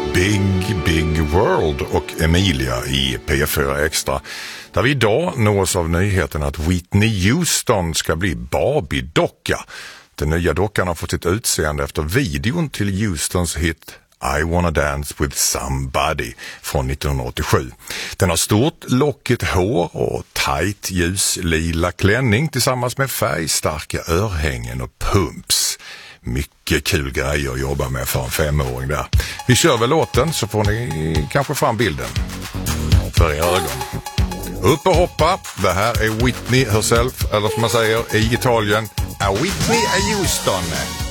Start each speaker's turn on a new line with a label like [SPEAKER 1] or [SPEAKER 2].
[SPEAKER 1] Big World och Emilia i P4 Extra, där vi idag nås av nyheten att Whitney Houston ska bli Barbie-docka. Den nya dockan har fått sitt utseende efter videon till Houstons hit I Wanna Dance With Somebody från 1987. Den har stort lockigt hår och tight ljuslila klänning tillsammans med färgstarka örhängen och pumps. Mycket kul grejer att jobba med för en 5-åring där. Vi kör väl låten så får ni kanske fram bilden för era ögon. Upp och hoppa, det här är Whitney herself, eller som man säger i Italien, Whitney Houston.